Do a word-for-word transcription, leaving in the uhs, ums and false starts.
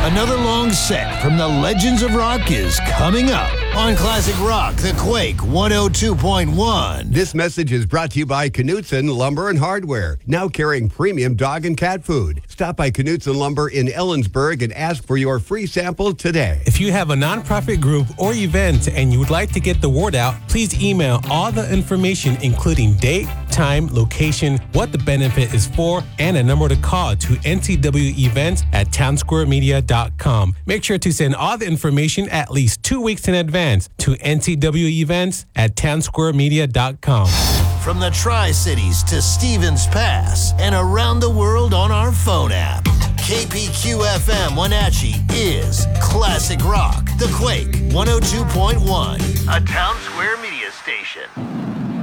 Another long set from the Legends of Rock is coming up on Classic Rock, The Quake one oh two point one. This message is brought to you by Knutson Lumber and Hardware, now carrying premium dog and cat food. Stop by Knutson Lumber in Ellensburg and ask for your free sample today. If you have a nonprofit group or event and you would like to get the word out, please email all the information, including date, time, location, what the benefit is for, and a number to call to N C W events at townsquare media dot com. Make sure to send all the information at least two weeks in advance to N C W events at townsquare media dot com. From the Tri-Cities to Stevens Pass and around the world on our phone app, K P Q F M Wenatchee is Classic Rock, The Quake one oh two point one, a Town Square media station.